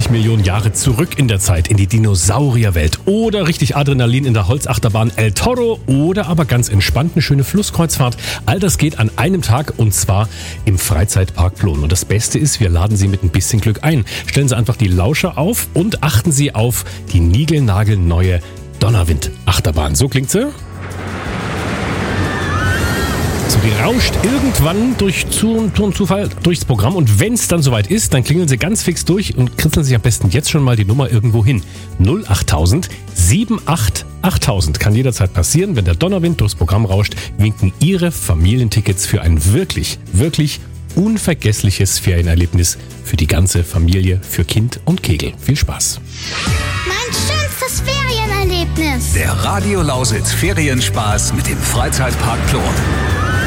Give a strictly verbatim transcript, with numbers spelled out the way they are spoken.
fünfzig Millionen Jahre zurück in der Zeit, in die Dinosaurierwelt. Oder richtig Adrenalin in der Holzachterbahn El Toro. Oder aber ganz entspannt eine schöne Flusskreuzfahrt. All das geht an einem Tag und zwar im Freizeitpark Plon. Und das Beste ist, wir laden Sie mit ein bisschen Glück ein. Stellen Sie einfach die Lauscher auf und achten Sie auf die niegelnagelneue Donnerwind-Achterbahn. So klingt sie. So, die rauscht irgendwann durch Zu- und Zufall durchs Programm und wenn es dann soweit ist, dann klingeln Sie ganz fix durch und kritzeln sich am besten jetzt schon mal die Nummer irgendwo hin. null achttausend achtundsiebzig achttausend. Kann jederzeit passieren, wenn der Donnerwind durchs Programm rauscht, winken Ihre Familientickets für ein wirklich, wirklich unvergessliches Ferienerlebnis für die ganze Familie, für Kind und Kegel. Viel Spaß. Mein schönstes Ferienerlebnis. Der Radio Lausitz Ferienspaß mit dem Freizeitpark Plon.